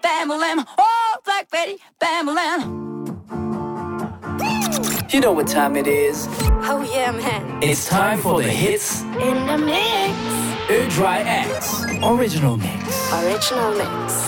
Bam-a-lam. Oh, Black Betty, Bam-a-lam. You know what time it is. Oh yeah, man. It's time for the hits In the mix. Dry X Original Mix. Original mix.